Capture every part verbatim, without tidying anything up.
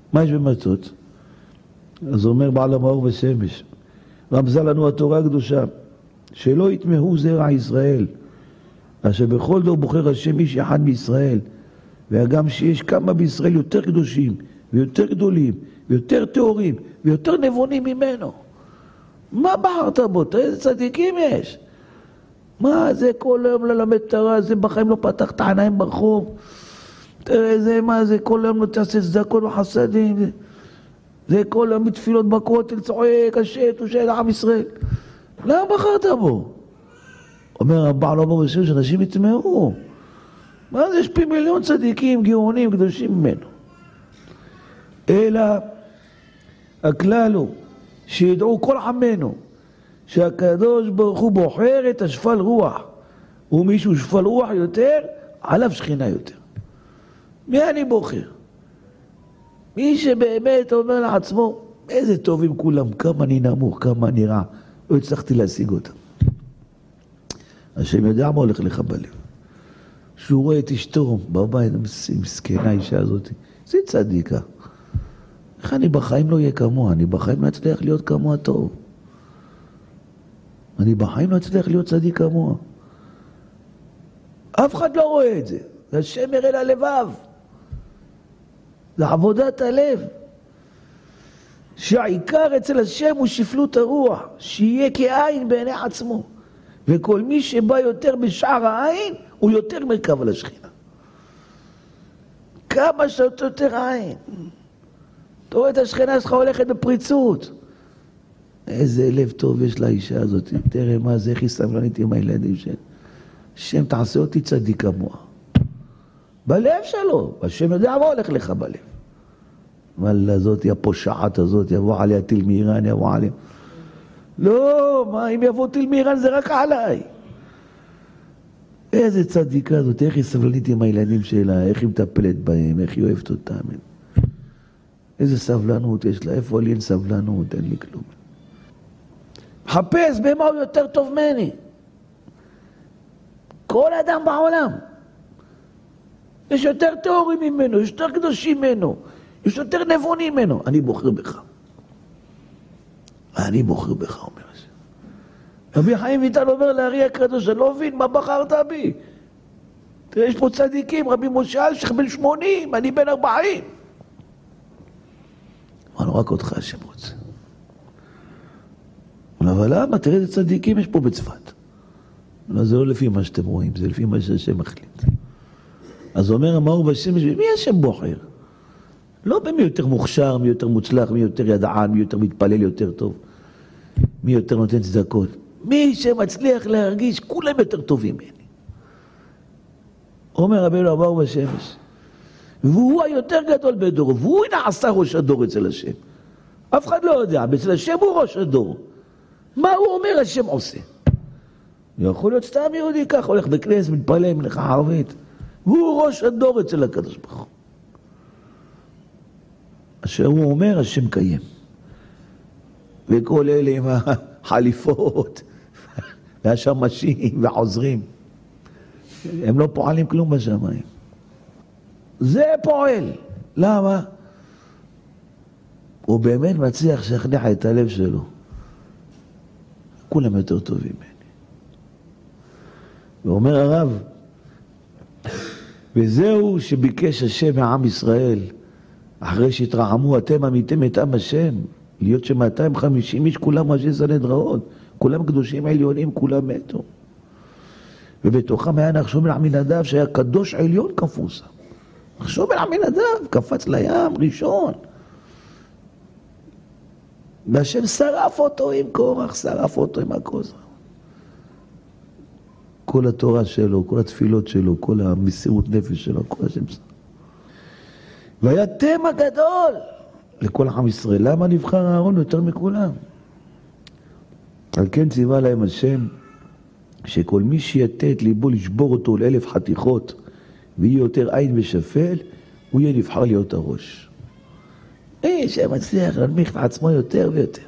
מה יש במצות? אז אומר בעל המאור ושמש, רמזה לנו התורה הקדושה, שלא יתמהו זרע ישראל, אשר בכל דור בוחר השם איש אחד בישראל, וגם שיש כמה בישראל יותר קדושים, ויותר גדולים, ויותר טהורים, ויותר נבונים ממנו. מה בחרת בו? תראה איזה צדיקים יש. מה זה כל היום ללמד תורה, זה בחיים לא פתח את העיניים ברחוב. תראה זה, מה זה כל היום לא תעשה צדקות וחסדים. זה, זה כל היום בתפילות בכותל, צועק, השט, ושט עם ישראל. למה בחרת בו? אומר הבעל לא ברור בשביל שאנשים יתמרו. מה זה? יש פי מיליון צדיקים, גאונים, קדושים ממנו. אלא הכלל הוא שידעו כל עמנו שהקדוש ברוך הוא בוחר את השפל רוח, ומישהו שפל רוח יותר, עליו שכינה יותר. מי אני בוחר? מי שבאמת אומר לעצמו, איזה טובים כולם, כמה אני נמוך, כמה אני רע, לא הצלחתי להשיג אותם. השם יודע מה הולך לך בלב. שהוא רואה את אשתו בבית, מסכנה האישה הזאת, זה צדיקה. איך אני בחיים לא אהיה כמוה? אני בחיים לא אצליח להיות כמוה טוב. אני בחיים לא אצליח להיות צדיק כמוה. אף אחד לא רואה את זה. זה השם יראה ללבב. זה עבודת הלב. שהעיקר אצל השם הוא שפלות הרוח, שיהיה כעין בעיני עצמו. וכל מי שבא יותר בשער העין, הוא יותר מרכב על השכינה. כמה שעות יותר עין. אתה רואה את השכינה שלך הולכת בפריצות. איזה לב טוב יש לאישה הזאת. תראה מה זה, איך היא סבלנית עם הילדים שלה. השם תעשה אותי צדיק כמוה. בלב שלו. השם יודע מה הולך לך בלב. אבל הזאת, הפושעת הזאת, יבוא עליה טיל מאיראן, יבוא עליה. לא, מה, אם יבוא טיל מאיראן זה רק עליי. איזה צדיקה זאת, איך היא סבלנית עם הילדים שלה, איך היא מטפלת בהם, איך היא אוהבת אותם. איזה סבלנות יש לה, איפה לי אין סבלנות, אין לי כלום. חפש במה הוא יותר טוב ממני. כל אדם בעולם. יש יותר טהורים ממנו, יש יותר קדושים ממנו, יש יותר נבונים ממנו. אני בוחר בך. אני בוחר בך, אומר השם. רבי חיים ויטל אומר לארי הקדוש, אני לא מבין מה בחרת בי. תראה, יש פה צדיקים, רבי משה אלשיך בן שמונים, אני בן ארבעים. אמרנו, רק אותך השם רוצה. אבל למה? תראה איזה צדיקים יש פה בצפת. לא, זה לא לפי מה שאתם רואים, זה לפי מה שהשם מחליט. אז אומר המאור בשמש, מי השם בוחר? לא במי יותר מוכשר, מי יותר מוצלח, מי יותר ידען, מי יותר מתפלל יותר טוב, מי יותר נותן צדקות. מי שמצליח להרגיש, כולם יותר טובים ממני. אומר רבינו המאור בשמש, והוא היותר גדול בדורו, והוא נעשה ראש הדור אצל השם. אף אחד לא יודע, אצל השם הוא ראש הדור. מה הוא אומר השם עושה? יכול להיות סתם יהודי כך, הולך בכנס, מתפלל, מלאכה ערבית. והוא ראש הדור אצל הקדוש ברוך הוא. אשר הוא אומר, השם קיים. וכל אלה עם החליפות, והשמשים והעוזרים, הם לא פועלים כלום בשמיים. זה פועל. למה? הוא באמת מצליח לשכנע את הלב שלו. כולם יותר טובים ממני. ואומר הרב, וזהו שביקש השם מעם ישראל, אחרי שהתרעמו, אתם עמיתם את עם השם, להיות ש-מאתיים וחמישים איש כולם ראשי סנהדרין, כולם קדושים עליונים, כולם מתו. ובתוכם היה נחשון בן עמינדב שהיה קדוש עליון כמפורסם. נחשון בן עמינדב קפץ לים ראשון. והשם שרף אותו עם קורח, שרף אותו עם הכוזר. כל התורה שלו, כל התפילות שלו, כל המסירות נפש שלו, כל השם שרף. והיה תמה גדול לכל עם ישראל. למה נבחר אהרון יותר מכולם? על כן ציווה להם השם, שכל מי שיתה את ליבו לשבור אותו לאלף חתיכות, ויהיה יותר עין ושפל, הוא יהיה נבחר להיות הראש. מי שמצליח להנמיך את עצמו יותר ויותר.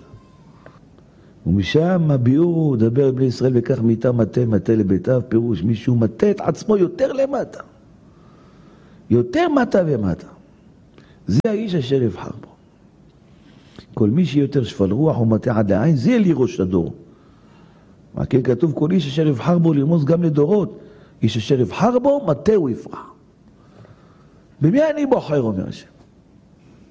ומשם הביאור דבר בני ישראל וכך מיתה מטה מטה לביתיו, פירוש מישהו מטה את עצמו יותר למטה. יותר מטה ומטה. זה האיש אשר יבחר בו. כל מי שיותר שפל רוח ומטה עד לעין, זה לי ראש הדור. מה כן כתוב, כל איש אשר יבחר בו לרמוז גם לדורות. איש אשר יבחר בו, מטה הוא יפרח. במי אני בוחר, אומר השם?